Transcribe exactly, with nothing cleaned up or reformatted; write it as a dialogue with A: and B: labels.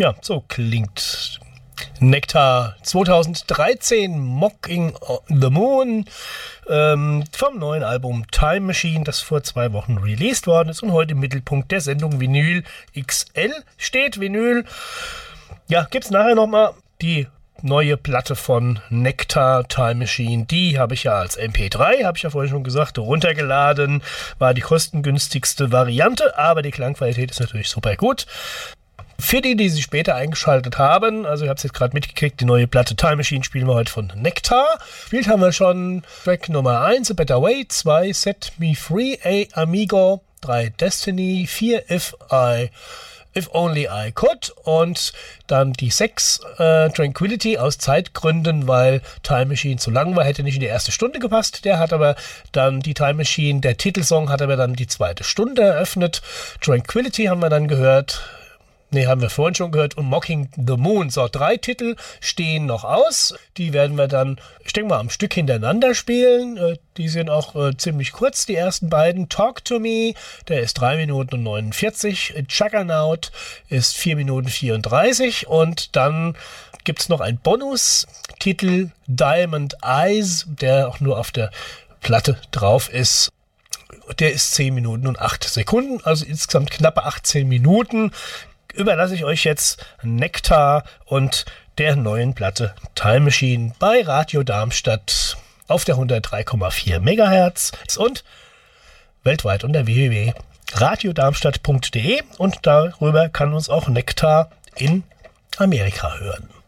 A: Ja, so klingt Nektar zweitausenddreizehn, Mocking the Moon, ähm, vom neuen Album Time Machine, das vor zwei Wochen released worden ist und heute im Mittelpunkt der Sendung Vinyl X L steht. Vinyl, ja, gibt's nachher nochmal die neue Platte von Nektar, Time Machine. Die habe ich ja als M P drei, habe ich ja vorhin schon gesagt, runtergeladen. War die kostengünstigste Variante, aber die Klangqualität ist natürlich super gut. Für die, die sich später eingeschaltet haben, also ihr habt es jetzt gerade mitgekriegt, die neue Platte Time Machine spielen wir heute von Nektar. Spielt haben wir schon Track Nummer eins, A Better Way, zwei, Set Me Free, A Amigo, drei, Destiny, vier, If I... If Only I Could und dann die sechs, äh, Tranquility aus Zeitgründen, weil Time Machine zu lang war, hätte nicht in die erste Stunde gepasst. Der hat aber dann die Time Machine, der Titelsong hat aber dann die zweite Stunde eröffnet. Tranquility haben wir dann gehört. Ne, haben wir vorhin schon gehört. Und Mocking the Moon. So, drei Titel stehen noch aus. Die werden wir dann, ich denke mal, am Stück hintereinander spielen. Äh, die sind auch äh, ziemlich kurz, die ersten beiden. Talk to Me, der ist drei Minuten und neunundvierzig. Juggernaut ist vier Minuten vierunddreißig. Und dann gibt's noch einen Bonus-Titel, Diamond Eyes, der auch nur auf der Platte drauf ist. Der ist zehn Minuten und acht Sekunden, also insgesamt knappe achtzehn Minuten. Überlasse ich euch jetzt Nektar und der neuen Platte Time Machine bei Radio Darmstadt auf der hundertdrei Komma vier Megahertz und weltweit unter w w w punkt radiodarmstadt punkt de und darüber kann uns auch Nektar in Amerika hören.